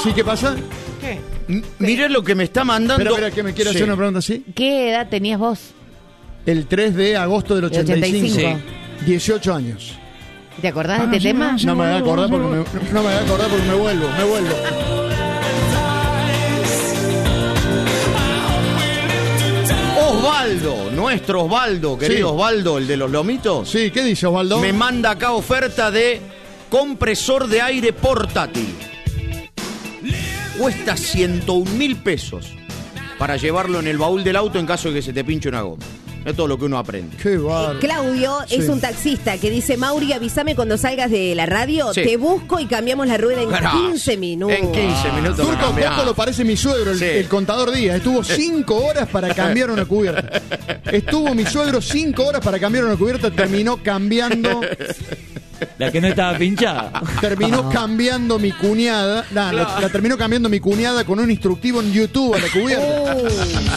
¿Sí? ¿Qué pasa? ¿Qué? Mirá lo que me está mandando. Espera, que me quiere hacer una pregunta así. ¿Qué edad tenías vos? El 3 de agosto del 85. 85. 18 años. ¿Te acordás de este tema? No me voy a acordar porque me vuelvo. Osvaldo, nuestro Osvaldo, querido Sí. Osvaldo, el de los lomitos. Sí, ¿qué dice Osvaldo? Me manda acá oferta de compresor de aire portátil. Cuesta 101.000 pesos para llevarlo en el baúl del auto en caso de que se te pinche una goma. Es todo lo que uno aprende. Qué bárbaro. Claudio es Sí. un taxista que dice: Mauri, avísame cuando salgas de la radio, Sí. te busco y cambiamos la rueda en Gracias. 15 minutos. En 15 minutos. me Turco, cambiás. poco lo parece mi suegro, Sí. el contador Díaz. Estuvo 5 horas para cambiar una cubierta. Estuvo mi suegro 5 horas para cambiar una cubierta, terminó cambiando La que no estaba pinchada. cambiando mi cuñada. La terminó cambiando mi cuñada con un instructivo en YouTube a la cubierta.